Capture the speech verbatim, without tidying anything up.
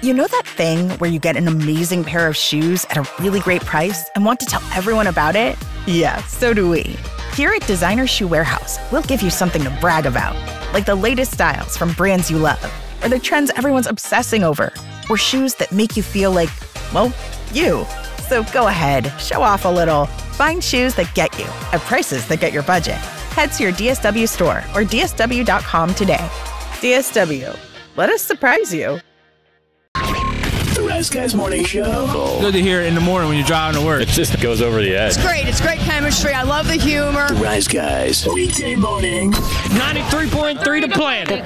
You know that thing where you get an amazing pair of shoes at a really great price and want to tell everyone about it? Yeah, so do we. Here at Designer Shoe Warehouse, we'll give you something to brag about, like the latest styles from brands you love, or the trends everyone's obsessing over, or shoes that make you feel like, well, you. So go ahead, show off a little. Find shoes that get you at prices that get your budget. Head to your D S W store or D S W dot com today. D S W, let us surprise you. The Rise Guys Morning Show. Good to hear it in the morning when you're driving to work. It just goes over the edge. It's great. It's great chemistry. I love the humor. The Rise Guys. Weekday morning. ninety-three point three to Planet.